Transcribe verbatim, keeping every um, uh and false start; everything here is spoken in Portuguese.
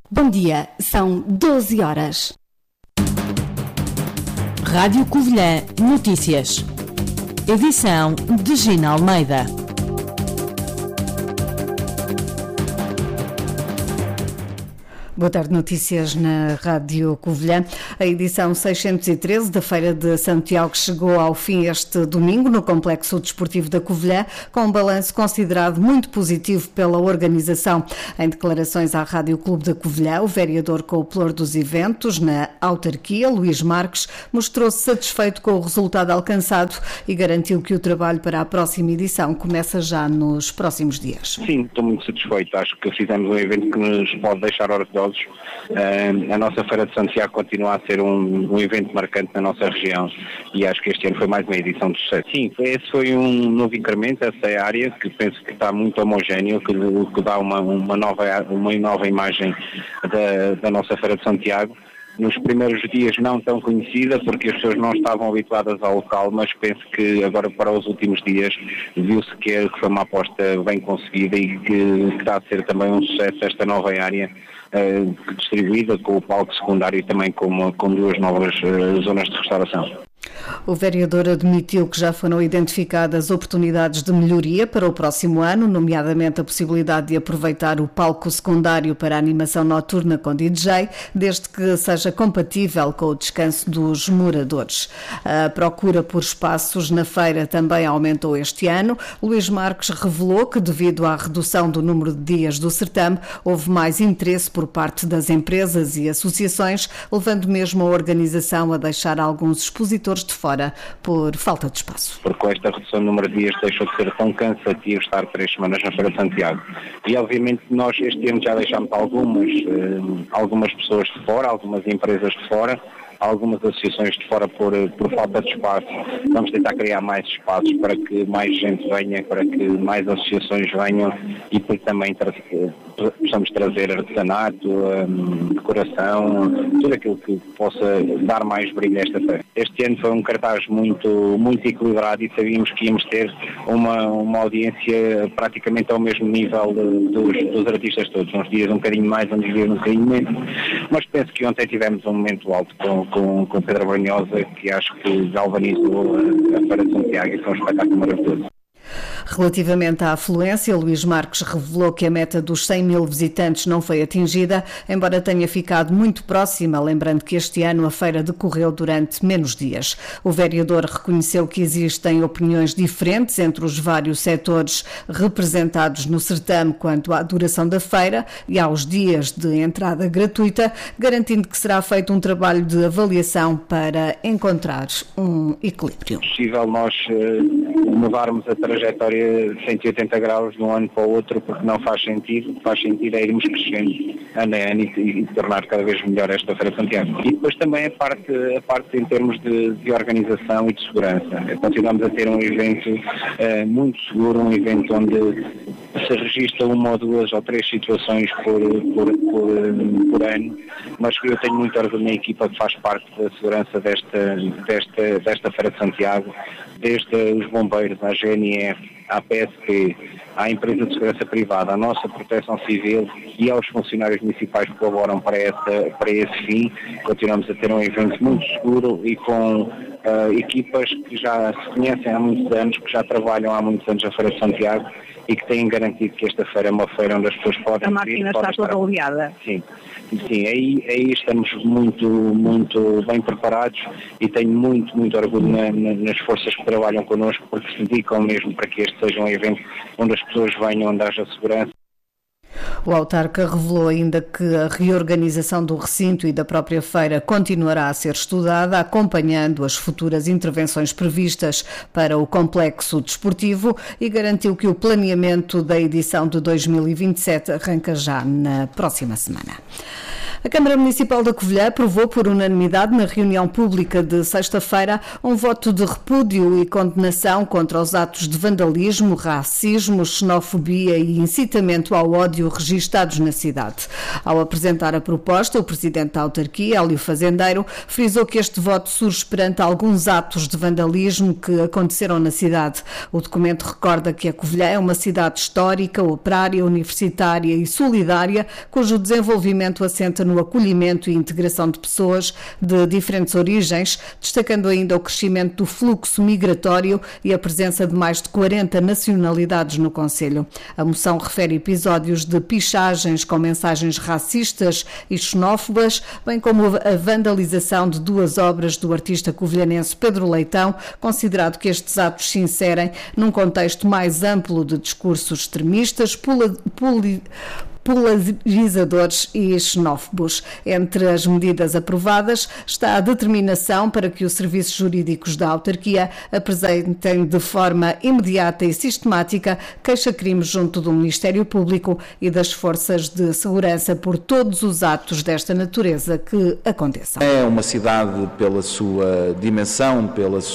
Bom dia, são doze horas. Rádio Covilhã Notícias. Edição de Gina Almeida. Boa tarde, notícias na Rádio Covilhã. A edição seiscentos e treze da Feira de Santiago chegou ao fim este domingo no Complexo Desportivo da Covilhã, com um balanço considerado muito positivo pela organização. Em declarações à Rádio Clube da Covilhã, o vereador com o pelour dos eventos na autarquia, Luís Marques, mostrou-se satisfeito com o resultado alcançado e garantiu que o trabalho para a próxima edição começa já nos próximos dias. Sim, estou muito satisfeito. Acho que fizemos um evento que nos pode deixar orgulhosos. Uh, a nossa Feira de Santiago continua a ser um, um evento marcante na nossa região e acho que este ano foi mais uma edição de sucesso. Sim, esse foi um novo incremento, essa área que penso que está muito homogéneo, que, que dá uma, uma, nova, uma nova imagem da, da nossa Feira de Santiago. Nos primeiros dias não tão conhecida, porque as pessoas não estavam habituadas ao local, mas penso que agora para os últimos dias viu-se que foi uma aposta bem conseguida e que, que está a ser também um sucesso esta nova área uh, distribuída com o palco secundário e também com, com duas novas uh, zonas de restauração. O vereador admitiu que já foram identificadas oportunidades de melhoria para o próximo ano, nomeadamente a possibilidade de aproveitar o palco secundário para a animação noturna com D J, desde que seja compatível com o descanso dos moradores. A procura por espaços na feira também aumentou este ano. Luís Marques revelou que, devido à redução do número de dias do certame, houve mais interesse por parte das empresas e associações, levando mesmo a organização a deixar alguns expositores de fora por falta de espaço. Porque com esta redução do número de dias deixou de ser tão cansativo estar três semanas na Feira de Santiago. E obviamente nós este ano já deixámos algumas, eh, algumas pessoas de fora, algumas empresas de fora, algumas associações de fora por, por falta de espaço. Vamos tentar criar mais espaços para que mais gente venha, para que mais associações venham e para que também tra- possamos trazer artesanato, um, decoração, tudo aquilo que possa dar mais brilho a esta feira. Este ano foi um cartaz muito, muito equilibrado e sabíamos que íamos ter uma, uma audiência praticamente ao mesmo nível de, dos, dos artistas todos. Uns dias um bocadinho mais, uns dias um bocadinho menos, mas penso que ontem tivemos um momento alto com, com, com Pedro Brunhosa, que acho que galvanizou a, a Feira de Santiago e foi um espetáculo maravilhoso. Relativamente à afluência, Luís Marques revelou que a meta dos cem mil visitantes não foi atingida, embora tenha ficado muito próxima, lembrando que este ano a feira decorreu durante menos dias. O vereador reconheceu que existem opiniões diferentes entre os vários setores representados no certame quanto à duração da feira e aos dias de entrada gratuita, garantindo que será feito um trabalho de avaliação para encontrar um equilíbrio. É possível nós uh, mudarmos a trajetória de cento e oitenta graus de um ano para o outro, porque não faz sentido. Faz sentido é irmos crescendo ano a ano e, e tornar cada vez melhor esta Feira de Santiago. E depois também a parte, a parte em termos de, de organização e de segurança. Continuamos a ter um evento uh, muito seguro, um evento onde se registra uma ou duas ou três situações por, por, por, por ano, mas eu tenho muito orgulho na equipa que faz parte da segurança desta, desta, desta Feira de Santiago, desde os bombeiros, à G N F, à P S P, à empresa de segurança privada, à nossa proteção civil e aos funcionários municipais que colaboram para, essa, para esse fim. Continuamos a ter um evento muito seguro e com uh, equipas que já se conhecem há muitos anos, que já trabalham há muitos anos na Feira de Santiago e que têm garantido que esta feira é uma feira onde as pessoas podem... A máquina está toda oleada. Sim, sim, aí, aí estamos muito, muito bem preparados e tenho muito, muito orgulho na, na, nas forças que trabalham connosco, porque se dedicam mesmo para que este seja um evento onde as pessoas venham, onde haja segurança. O autarca revelou ainda que a reorganização do recinto e da própria feira continuará a ser estudada, acompanhando as futuras intervenções previstas para o complexo desportivo, e garantiu que o planeamento da edição de dois mil e vinte e sete arranca já na próxima semana. A Câmara Municipal da Covilhã aprovou por unanimidade na reunião pública de sexta-feira um voto de repúdio e condenação contra os atos de vandalismo, racismo, xenofobia e incitamento ao ódio registados na cidade. Ao apresentar a proposta, o presidente da autarquia, Hélio Fazendeiro, frisou que este voto surge perante alguns atos de vandalismo que aconteceram na cidade. O documento recorda que a Covilhã é uma cidade histórica, operária, universitária e solidária, cujo desenvolvimento assenta no acolhimento e integração de pessoas de diferentes origens, destacando ainda o crescimento do fluxo migratório e a presença de mais de quarenta nacionalidades no concelho. A moção refere episódios de pichagens com mensagens racistas e xenófobas, bem como a vandalização de duas obras do artista covilhanense Pedro Leitão, considerado que estes atos se inserem num contexto mais amplo de discursos extremistas, poli, poli, polarizadores e xenófobos. Entre as medidas aprovadas está a determinação para que os serviços jurídicos da autarquia apresentem de forma imediata e sistemática queixa-crimes junto do Ministério Público e das forças de segurança por todos os atos desta natureza que aconteçam. É uma cidade pela sua dimensão, pela sua